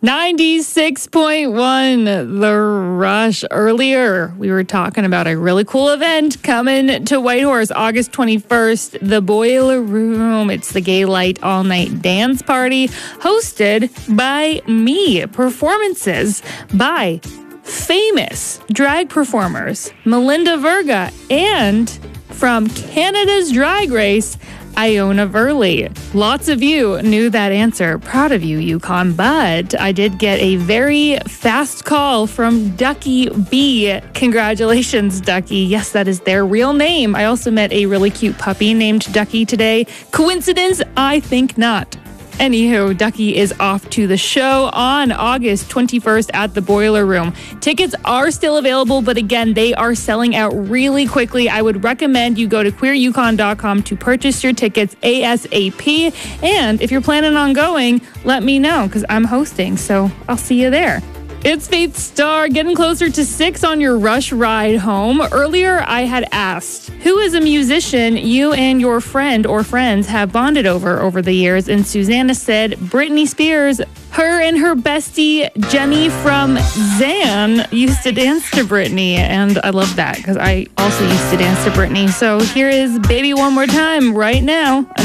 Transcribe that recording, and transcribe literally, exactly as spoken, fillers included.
ninety-six point one, The Rush. Earlier, we were talking about a really cool event coming to Whitehorse, August twenty-first, the Boiler Room. It's the Gay Light All-Night Dance Party, hosted by me. Performances by famous drag performers, Melinda Verga, and from Canada's Drag Race, Iona Verley. Lots of you knew that answer. Proud of you, Yukon. But I did get a very fast call from Ducky B. Congratulations, Ducky. Yes, that is their real name. I also met a really cute puppy named Ducky today. Coincidence? I think not. Anywho, Ducky is off to the show on August twenty-first at the Boiler Room. Tickets are still available, but again, they are selling out really quickly. I would recommend you go to queer yukon dot com to purchase your tickets ASAP. And if you're planning on going, let me know because I'm hosting, so I'll see you there. It's Faith Star, getting closer to six on your Rush ride home. Earlier, I had asked, who is a musician you and your friend or friends have bonded over over the years? And Susanna said, Britney Spears. Her and her bestie, Jenny from Zan, used to dance to Britney. And I love that because I also used to dance to Britney. So here is Baby One More Time right now.